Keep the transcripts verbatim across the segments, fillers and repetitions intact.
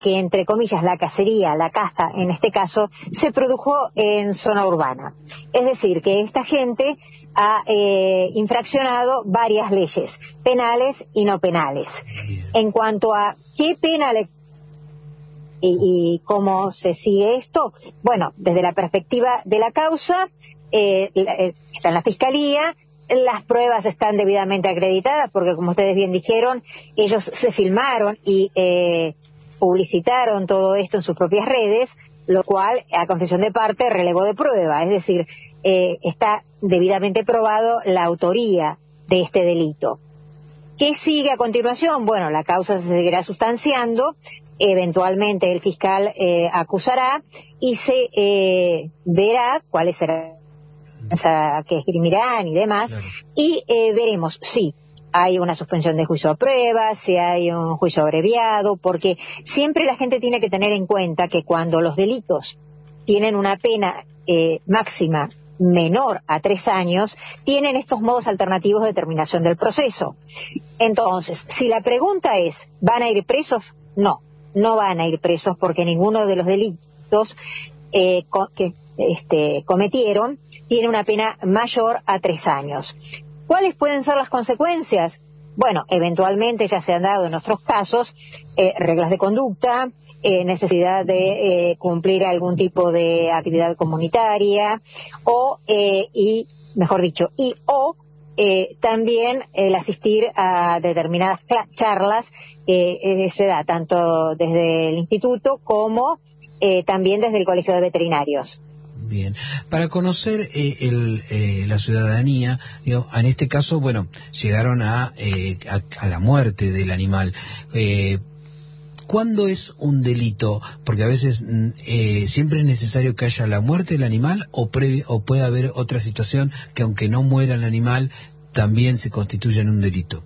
que, entre comillas, la cacería, la caza, en este caso, se produjo en zona urbana. Es decir, que esta gente ha eh, infraccionado varias leyes, penales y no penales. En cuanto a qué pena le y, y cómo se sigue esto, bueno, desde la perspectiva de la causa, eh, eh, está en la Fiscalía, las pruebas están debidamente acreditadas, porque como ustedes bien dijeron, ellos se filmaron y eh, publicitaron todo esto en sus propias redes, lo cual, a confesión de parte, relevó de prueba, es decir, eh, está debidamente probado la autoría de este delito. ¿Qué sigue a continuación? Bueno, la causa se seguirá sustanciando, eventualmente el fiscal eh, acusará y se eh, verá cuáles serán que esgrimirán y demás, claro. y eh, veremos si hay una suspensión de juicio a prueba, si hay un juicio abreviado, porque siempre la gente tiene que tener en cuenta que cuando los delitos tienen una pena eh, máxima menor a tres años, tienen estos modos alternativos de terminación del proceso. Entonces, si la pregunta es, ¿van a ir presos? No, no van a ir presos porque ninguno de los delitos eh, co- que este, cometieron tiene una pena mayor a tres años. ¿Cuáles pueden ser las consecuencias? Bueno, eventualmente ya se han dado en otros casos eh, reglas de conducta, eh, necesidad de eh, cumplir algún tipo de actividad comunitaria o, eh, y, mejor dicho, y o eh, también el asistir a determinadas charlas que eh, se da tanto desde el instituto como eh, también desde el Colegio de Veterinarios. Bien, para conocer eh, el, eh, la ciudadanía, digo, en este caso, bueno, llegaron a, eh, a, a la muerte del animal. Eh, ¿Cuándo es un delito? Porque a veces eh, siempre es necesario que haya la muerte del animal o, previ- o puede haber otra situación que aunque no muera el animal, también se constituya en un delito.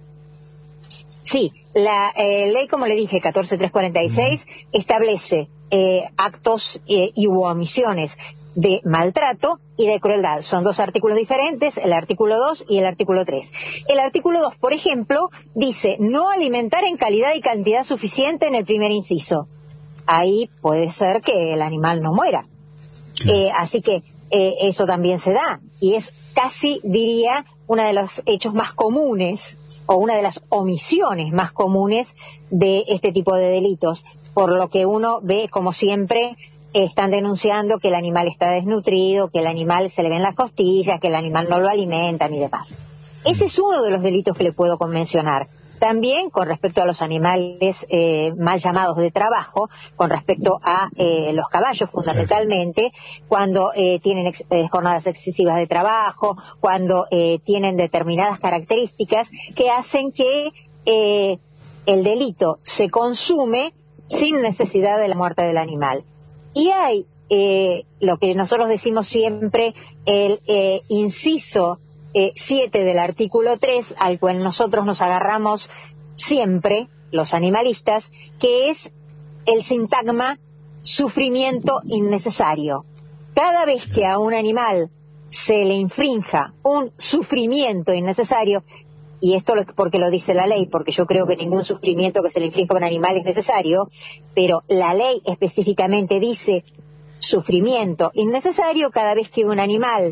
Sí, la eh, ley, como le dije, catorce mil trescientos cuarenta y seis, uh-huh. establece eh, actos eh, y u omisiones de maltrato y de crueldad. Son dos artículos diferentes, el artículo dos y el artículo tres. El artículo dos, por ejemplo, dice no alimentar en calidad y cantidad suficiente en el primer inciso. Ahí puede ser que el animal no muera. Sí. Eh, así que eh, eso también se da. Y es casi, diría, uno de los hechos más comunes o una de las omisiones más comunes de este tipo de delitos, por lo que uno ve, como siempre, están denunciando que el animal está desnutrido, que el animal se le ven las costillas, que el animal no lo alimentan y demás. Ese es uno de los delitos que le puedo mencionar. También con respecto a los animales eh, mal llamados de trabajo, con respecto a eh, los caballos fundamentalmente, cuando eh, tienen ex- eh, jornadas excesivas de trabajo, cuando eh, tienen determinadas características que hacen que eh, el delito se consume sin necesidad de la muerte del animal. Y hay eh, lo que nosotros decimos siempre, el eh, inciso siete del artículo tres, al cual nosotros nos agarramos siempre, los animalistas, que es el sintagma sufrimiento innecesario. Cada vez que a un animal se le infrinja un sufrimiento innecesario, y esto es porque lo dice la ley, porque yo creo que ningún sufrimiento que se le infrinja a un animal es necesario, pero la ley específicamente dice sufrimiento innecesario cada vez que un animal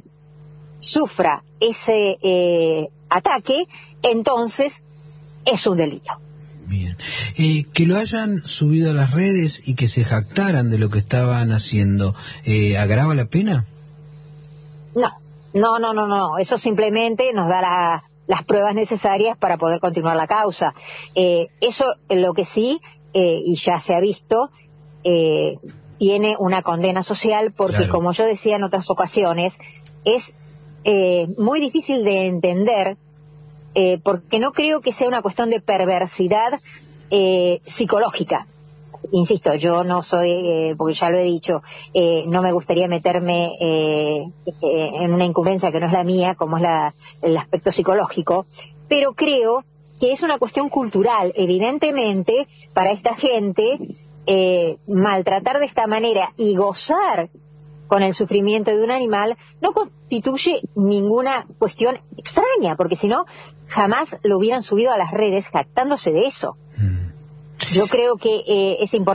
sufra ese eh, ataque, entonces es un delito. Bien. Eh, que lo hayan subido a las redes y que se jactaran de lo que estaban haciendo, eh, ¿agrava la pena? No, no, no, no, no. Eso simplemente nos da la, las pruebas necesarias para poder continuar la causa. Eh, eso lo que sí, eh, y ya se ha visto, eh, tiene una condena social porque, claro, como yo decía en otras ocasiones, es Eh, muy difícil de entender, eh, porque no creo que sea una cuestión de perversidad eh, psicológica. Insisto, yo no soy, eh, porque ya lo he dicho, eh, no me gustaría meterme eh, eh, en una incumbencia que no es la mía, como es la, el aspecto psicológico, pero creo que es una cuestión cultural. Evidentemente, para esta gente, eh, maltratar de esta manera y gozar con el sufrimiento de un animal no constituye ninguna cuestión extraña, porque si no, jamás lo hubieran subido a las redes jactándose de eso. Yo creo que eh, es importante